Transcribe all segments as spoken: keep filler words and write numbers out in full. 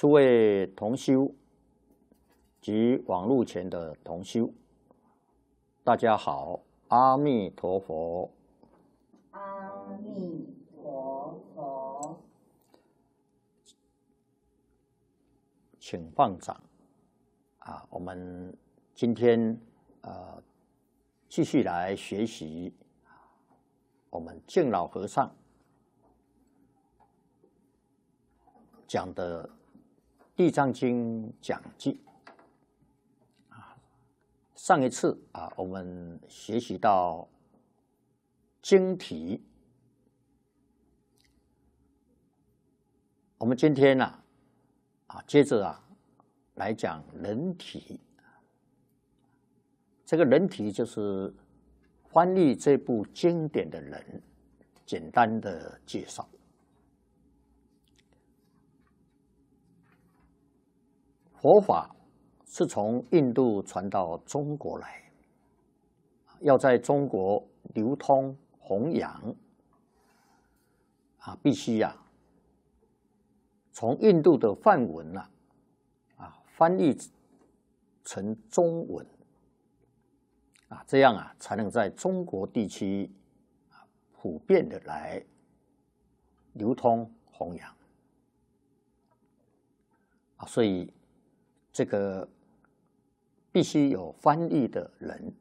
诸位同修及网络前的同修，大家好，阿弥陀佛。 阿弥陀佛。 请放掌啊！我们今天呃继续来学习我们敬老和尚讲的《地藏经》讲记啊。上一次啊，我们学习到经题，我们今天呢啊。啊，接着啊，来讲人体。这个人体就是翻译这部经典的人，简单的介绍。佛法是从印度传到中国来，要在中国流通弘扬啊，必须呀、啊。从印度的梵文啊，啊翻译成中文啊，这样啊才能在中国地区啊普遍的来流通弘扬啊，所以这个必须有翻译的人。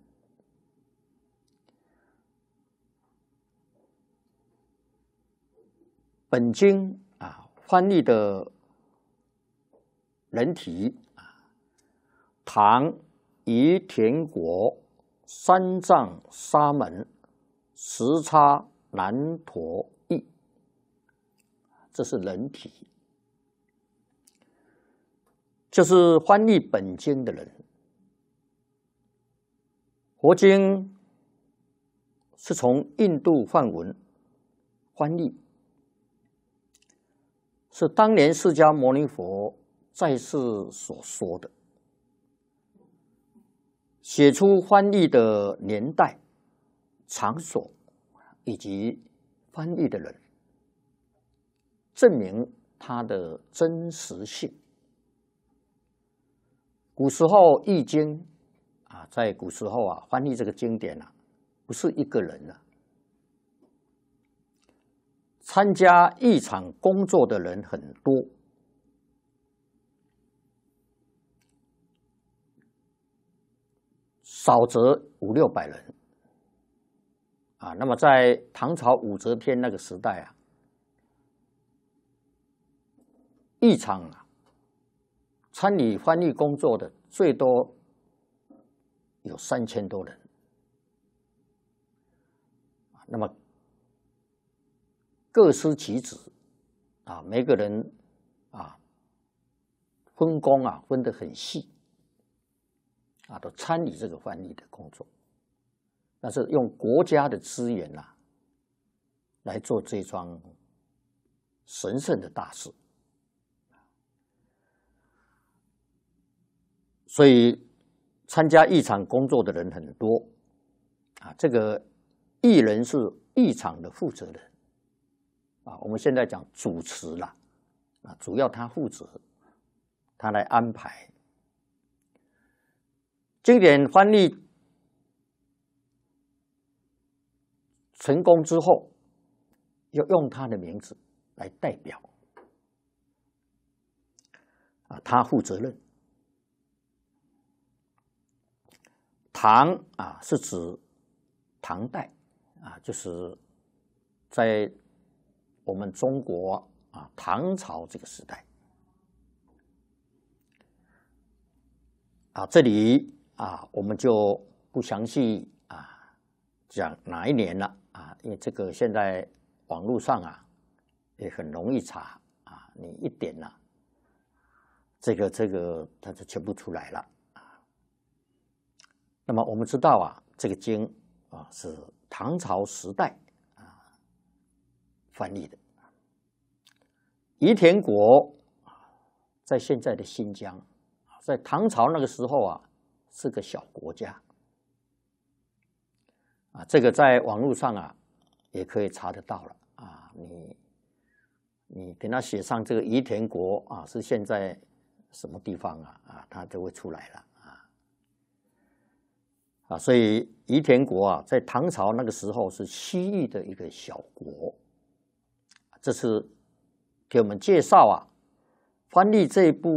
本经啊。翻译的人体啊，唐于田国三藏沙门时叉难陀译，这是人体，就是翻译本经的人。佛经是从印度梵文翻译。是当年释迦牟尼佛在世所说的，写出翻译的年代、场所以及翻译的人，证明它的真实性。古时候译经啊，在古时候啊，翻译这个经典啊，不是一个人啊。参加译场工作的人很多，少则五六百人啊。那么在唐朝武则天那个时代啊，译场啊，参与翻译工作的最多有三千多人。那么各司其职啊，每个人啊分工啊分得很细啊，都参与这个翻译的工作。但是用国家的资源啊来做这桩神圣的大事，所以参加译场工作的人很多啊。这个译人是译场的负责人。啊，我们现在讲主持啦，啊，主要他负责，他来安排。经典翻译成功之后，要用他的名字来代表，啊，他负责任。唐啊，是指唐代啊，就是在我们中国啊，唐朝这个时代啊，这里啊，我们就不详细啊讲哪一年了啊，因为这个现在网络上啊也很容易查啊，你一点呐、啊，这个这个它就全部出来了啊。那么我们知道啊，这个经啊是唐朝时代啊翻译的。于田国在现在的新疆，在唐朝那个时候啊，是个小国家啊。这个在网络上啊，也可以查得到了啊。你你给他写上这个宜田国啊，是现在什么地方啊？啊，他就会出来了啊。啊，所以宜田国啊，在唐朝那个时候是西域的一个小国。这是给我们介绍啊，翻译这一部